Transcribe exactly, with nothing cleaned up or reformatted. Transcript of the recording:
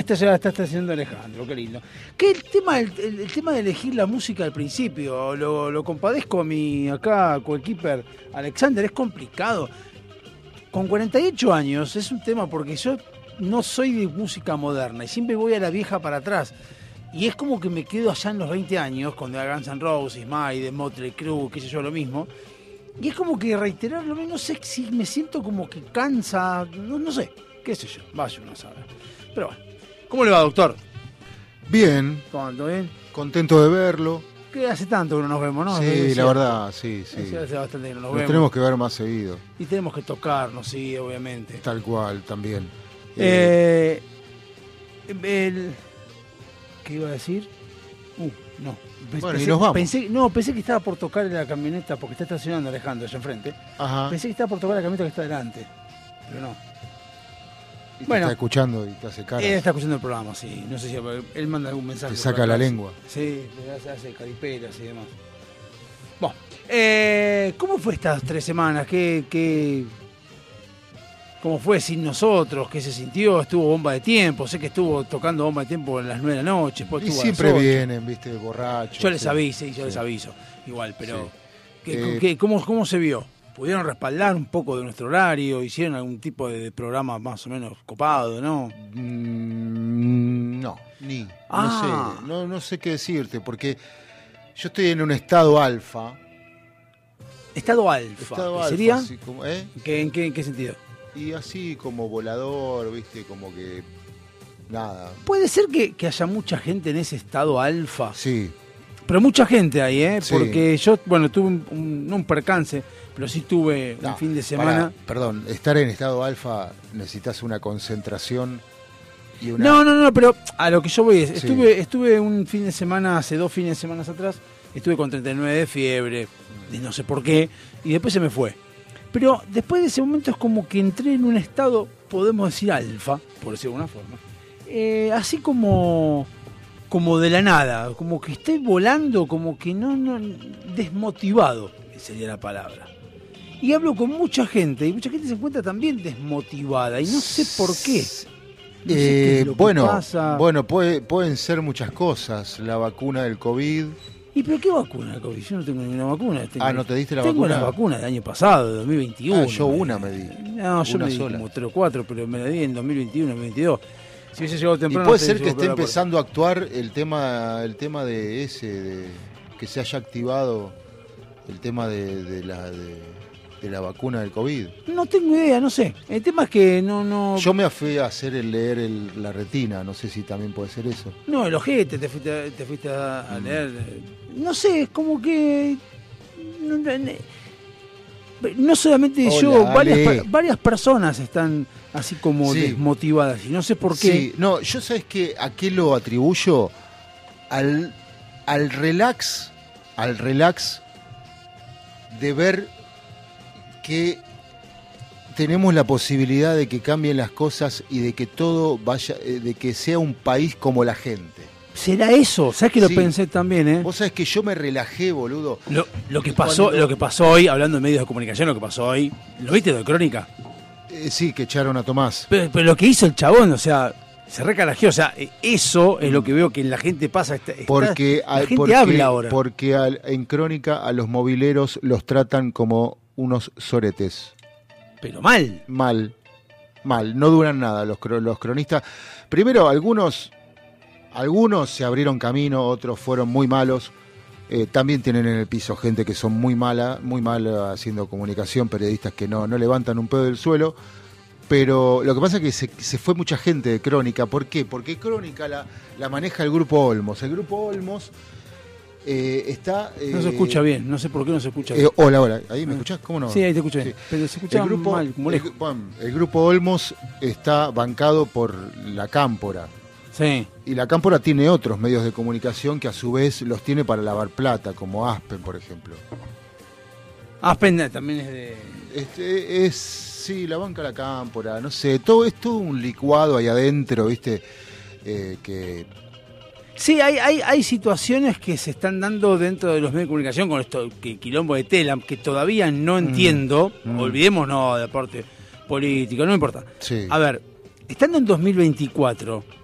Esta ya la está haciendo Alejandro, qué lindo. Que el tema, el, el, el tema de elegir la música al principio, lo, lo compadezco a mi acá coequiper Alexander, es complicado. Con cuarenta y ocho años es un tema porque yo no soy de música moderna y siempre voy a la vieja para atrás. Y es como que me quedo allá en los veinte años, con The Guns N' Roses, Maiden, Motley Crue, qué sé yo, lo mismo. Y es como que reiterarlo, no sé si me siento como que cansa, no, no sé, qué sé yo, vaya uno a saber. Pero bueno, ¿cómo le va, doctor? Bien. ¿Todo bien? Contento de verlo. Que hace tanto que no nos vemos, ¿no? Sí, la verdad, sí, sí. Hace, hace bastante que no nos, nos vemos. Tenemos que ver más seguido. Y tenemos que tocarnos, sí, obviamente. Tal cual, también. Eh, el... ¿Qué iba a decir? Uh, no. Bueno, pensé, y nos vamos. Pensé, no, pensé que estaba por tocar la camioneta, porque está estacionando Alejandro allá enfrente. Ajá. Pensé que estaba por tocar la camioneta que está delante, pero no. Y te Bueno, está escuchando y te hace caras. Él está escuchando el programa, sí. No sé si él manda algún mensaje. Te saca la lengua. Sí, le hace, hace caripelas y demás. Bueno, eh, ¿cómo fue estas tres semanas? ¿Qué, qué, ¿Cómo fue sin nosotros? ¿Qué se sintió? ¿Estuvo bomba de tiempo? Sé que estuvo tocando bomba de tiempo a las nueve de la noche. Después Y estuvo siempre a las ocho. vienen, viste, borrachos. Yo les sí. aviso, sí, yo sí. les aviso. Igual, pero Sí. ¿qué, Eh, qué, cómo, ¿cómo se vio? ¿Pudieron respaldar un poco de nuestro horario? ¿Hicieron algún tipo de programa más o menos copado, no? Mm, no, ni. Ah. No sé, no, no sé qué decirte, porque yo estoy en un estado alfa. Estado alfa. Estado alfa, ¿Sería? así como, ¿eh? ¿Qué, en, qué, ¿En qué sentido? Y así como volador, viste, como que nada. Puede ser que, que haya mucha gente en ese estado alfa. Sí. Pero mucha gente ahí, ¿eh? Sí. Porque yo, bueno, tuve un, un, no un percance, pero sí tuve No, un fin de semana. pará, perdón, estar en estado alfa necesitas una concentración y una... No, no, no, pero a lo que yo voy es, Sí. estuve, estuve un fin de semana, hace dos fines de semana atrás, estuve con treinta y nueve de fiebre, de no sé por qué, y después se me fue. Pero después de ese momento es como que entré en un estado, podemos decir alfa, por decirlo de alguna forma, eh, así como... como de la nada, como que estoy volando, como que no, no, desmotivado, sería la palabra. Y hablo con mucha gente, y mucha gente se encuentra también desmotivada, y no sé por qué. No sé qué Eh, es lo que bueno, pasa. bueno puede, pueden ser muchas cosas. La vacuna del COVID. ¿Y pero qué vacuna, COVID? Yo no tengo ninguna vacuna. Tengo, Ah, ¿no te diste la tengo vacuna? Tengo la vacuna del año pasado, de dos mil veintiuno. Ah, yo una me di. No, yo Una me di sola. como tres o cuatro, pero me la di en dos mil veintiuno, dos mil veintidós. Si hubiese llegado Y temprano... puede no ser sé, que yo esté creo que- empezando a actuar el tema, el tema de ese, de que se haya activado el tema de, de la de, de la vacuna del COVID. No tengo idea, no sé. El tema es que no... no Yo me fui a hacer el leer el, la retina, no sé si también puede ser eso. No, el ojete, te fuiste, te fuiste a, a Mm. leer. No sé, es como que. No, no, no solamente Hola, yo, varias, Ale. per- varias personas están así como Sí. desmotivadas y no sé por qué. Sí, no, yo sabes que a qué lo atribuyo al, al relax, al relax de ver que tenemos la posibilidad de que cambien las cosas y de que todo vaya, eh, de que sea un país como la gente. ¿Será eso? ¿Sabes que lo Sí. pensé también, eh? Vos sabés que yo me relajé, boludo. Lo, lo que pasó, Cuando- lo que pasó hoy, hablando de medios de comunicación, lo que pasó hoy, ¿lo viste de Crónica? Eh, sí, que echaron a Tomás. Pero, pero lo que hizo el chabón, o sea, se recalajeó, o sea, eh, eso es lo que veo que la gente pasa. Está, está- Porque, la al- gente porque, habla ahora. porque al- en Crónica a los mobileros los tratan como unos soretes. Pero mal. Mal, mal, no duran nada los, cro- los cronistas. Primero, algunos, algunos se abrieron camino, otros fueron muy malos. Eh, también tienen en el piso gente que son muy mala, muy mala haciendo comunicación, periodistas que no, no levantan un pedo del suelo. Pero lo que pasa es que se, se fue mucha gente de Crónica. ¿Por qué? Porque Crónica la, la maneja el Grupo Olmos. El Grupo Olmos eh, está... eh, No se escucha bien, no sé por qué no se escucha eh, bien. hola, hola, ¿ahí me escuchás? ¿Cómo no? Sí, ahí te escucho Sí. bien. Pero se escucha El grupo, mal, como el, lejos. bueno, el grupo Olmos está bancado por la Cámpora. Sí. Y la Cámpora tiene otros medios de comunicación que a su vez los tiene para lavar plata, como Aspen, por ejemplo. Aspen también es de... Este, es, sí, la banca la Cámpora, no sé, todo es todo un licuado ahí adentro, ¿viste? Eh, que... Sí, hay, hay, hay situaciones que se están dando dentro de los medios de comunicación con esto, que quilombo de tela, que todavía no entiendo. mm. Olvidémonos de parte política, no me importa. Sí. A ver, estando en dos mil veinticuatro,